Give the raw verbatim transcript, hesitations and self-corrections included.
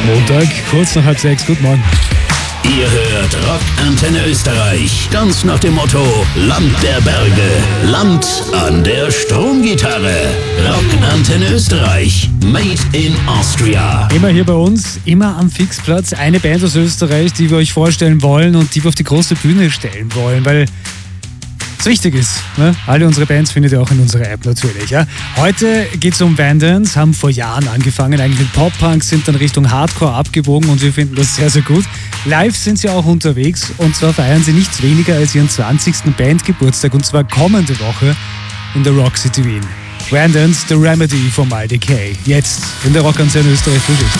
Montag, kurz nach halb sechs. Guten Morgen. Ihr hört Rockantenne Österreich. Ganz nach dem Motto: Land der Berge, Land an der Stromgitarre. Rockantenne Österreich. Made in Austria. Immer hier bei uns, immer am Fixplatz. Eine Band aus Österreich, die wir euch vorstellen wollen und die wir auf die große Bühne stellen wollen, weil es wichtig ist. Ne? Alle unsere Bands findet ihr auch in unserer App natürlich. Ja? Heute geht es um Vandans, haben vor Jahren angefangen, eigentlich mit Pop-Punk, sind dann Richtung Hardcore abgebogen und wir finden das sehr, sehr gut. Live sind sie auch unterwegs und zwar feiern sie nichts weniger als ihren zwanzigsten Bandgeburtstag und zwar kommende Woche in der Rock City Wien. Vandans, The Remedy von My Decay. Jetzt in der Rockantenne Österreich Frühschicht.